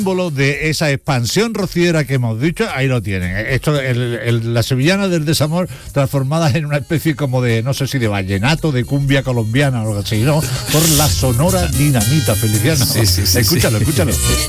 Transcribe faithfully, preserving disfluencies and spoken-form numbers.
símbolo de esa expansión rociera que hemos dicho, ahí lo tienen. Esto, el, el, la sevillana del desamor transformada en una especie como de, no sé si de vallenato, de cumbia colombiana o algo así, ¿no? Por la Sonora Dinamita, Feliciano. Sí, sí, sí, escúchalo, sí. escúchalo.